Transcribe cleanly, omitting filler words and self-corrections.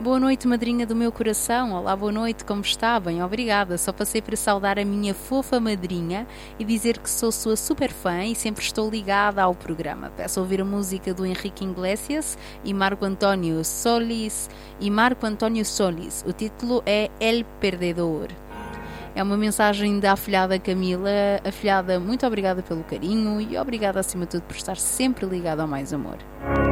boa noite, madrinha do meu coração. Olá, boa noite, como está? Bem, obrigada. Só passei para saudar a minha fofa madrinha e dizer que sou sua super fã e sempre estou ligada ao programa. Peço a ouvir a música do Henrique Iglesias e Marco António Solis. O título é El Perdedor. É uma mensagem da afilhada Camila. Afilhada, muito obrigada pelo carinho e obrigada acima de tudo por estar sempre ligada ao Mais Amor.